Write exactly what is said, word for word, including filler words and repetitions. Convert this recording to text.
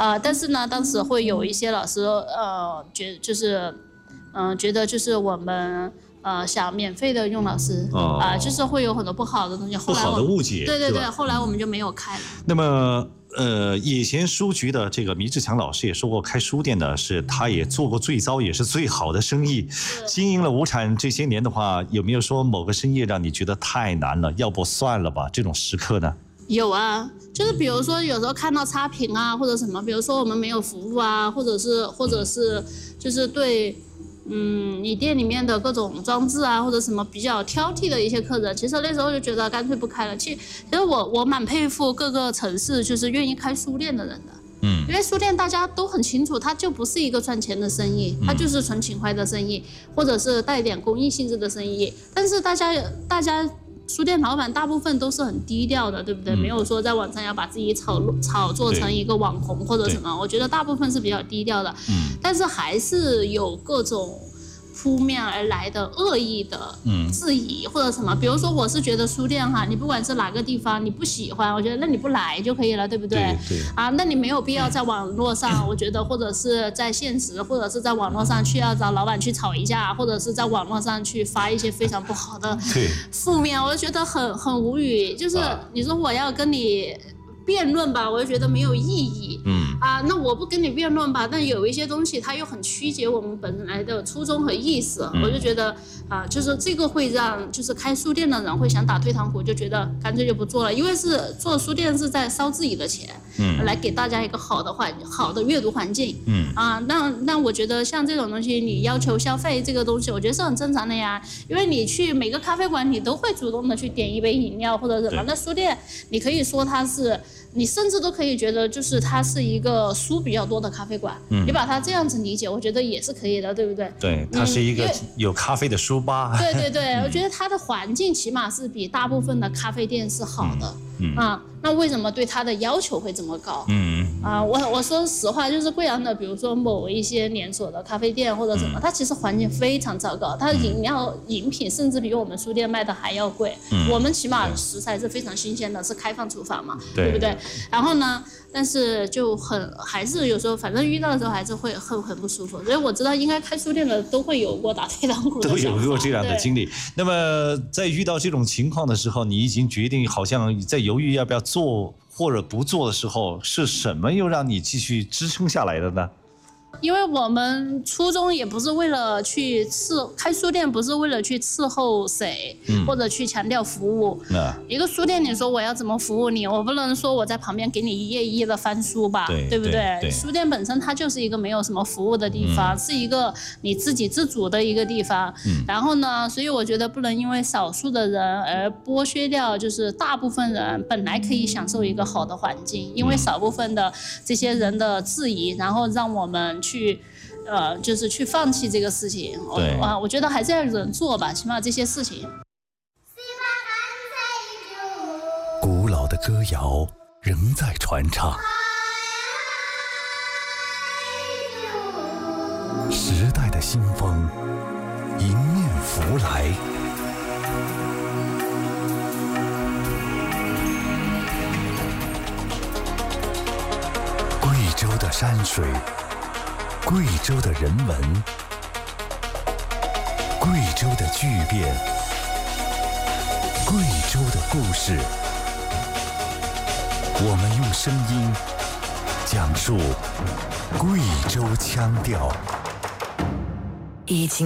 呃，但是呢，当时会有一些老师呃觉就是嗯、呃、觉得就是我们。呃，想免费的用老师啊、 哦呃，就是会有很多不好的东西。后来不好的误解， 对对对，后来我们就没有开了。 那么，呃，以前书局的这个迷志强老师也说过，开书店的是他也做过最糟也是最好的生意。经营了无产这些年的话，有没有说某个生意让你觉得太难了，要不算了吧？这种时刻呢？ 有啊，就是比如说有时候看到差评啊，或者什么，比如说我们没有服务啊，或者是或者是就是对。嗯，你店里面的各种装置啊，或者什么比较挑剔的一些客人，其实那时候就觉得干脆不开了。其实，其实我我蛮佩服各个城市就是愿意开书店的人的，嗯，因为书店大家都很清楚，它就不是一个赚钱的生意，它就是纯情怀的生意，或者是带点公益性质的生意。但是大家大家。书店老板大部分都是很低调的，对不对？嗯、没有说在网上要把自己炒炒作成一个网红或者什么。我觉得大部分是比较低调的，嗯、但是还是有各种扑面而来的恶意的质疑或者什么。比如说，我是觉得书店哈，你不管是哪个地方你不喜欢，我觉得那你不来就可以了，对不对？ 对对啊，那你没有必要在网络上，我觉得或者是在现实，或者是在网络上去要找老板去吵一架，或者是在网络上去发一些非常不好的负面，我就觉得很很无语。就是你说我要跟你辩论吧，我就觉得没有意义。嗯啊，那我不跟你辩论吧，但有一些东西它又很曲解我们本来的初衷和意思，嗯、我就觉得啊，就是这个会让就是开书店的人会想打退堂鼓，就觉得干脆就不做了，因为是做书店是在烧自己的钱，嗯，来给大家一个好的环好的阅读环境，嗯啊，那那我觉得像这种东西，你要求消费这个东西，我觉得是很正常的呀，因为你去每个咖啡馆，你都会主动的去点一杯饮料或者什么，那书店你可以说它是。你甚至都可以觉得，就是它是一个书比较多的咖啡馆，嗯、你把它这样子理解，我觉得也是可以的，对不对？ 对，它是一个有咖啡的书吧。 对对对，我觉得它的环境起码是比大部分的咖啡店是好的，嗯啊，那为什么对它的要求会这么高？嗯啊，我我说实话，就是贵阳的，比如说某一些连锁的咖啡店或者什么，嗯、它其实环境非常糟糕，它的饮料饮品甚至比我们书店卖的还要贵，嗯、我们起码食材是非常新鲜的，是开放厨房嘛，对, 对不对？然后呢，但是就很还是有时候，反正遇到的时候还是会很很不舒服。所以我知道，应该开书店的都会有过打退堂鼓的都有过这样的经历。那么在遇到这种情况的时候，你已经决定好像在犹豫要不要做或者不做的时候，是什么又让你继续支撑下来的呢？ 因为我们初衷也不是为了去伺开书店，不是为了去伺候谁，嗯、或者去强调服务。嗯、一个书店，你说我要怎么服务你？我不能说我在旁边给你一页一页的翻书吧， 对, 对不 对, 对, 对？ 书店本身它就是一个没有什么服务的地方，嗯、是一个你自给自足的一个地方。嗯、然后呢，所以我觉得不能因为少数的人而剥削掉，就是大部分人本来可以享受一个好的环境，因为少部分的这些人的质疑，然后让我们去。去，呃，就是去放弃这个事情。 对啊，我觉得还是要有人做吧，起码这些事情。 古老的歌谣仍在传唱，时代的新风迎面拂来。贵州的山水，贵州的人文，贵州的巨变，贵州的故事，我们用声音讲述贵州腔调。已经